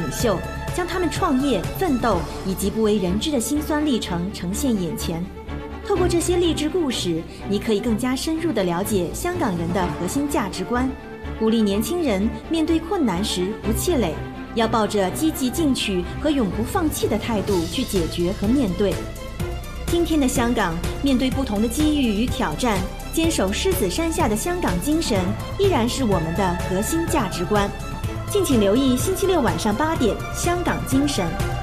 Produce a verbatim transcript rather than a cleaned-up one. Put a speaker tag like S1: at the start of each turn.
S1: 袖，将他们创业、奋斗以及不为人知的辛酸历程呈现眼前。透过这些励志故事，你可以更加深入地了解香港人的核心价值观，鼓励年轻人面对困难时不气馁，要抱着积极进取和永不放弃的态度去解决和面对。今天的香港，面对不同的机遇与挑战，坚守狮子山下的香港精神依然是我们的核心价值观。敬请留意星期六晚上八点《香港精神》。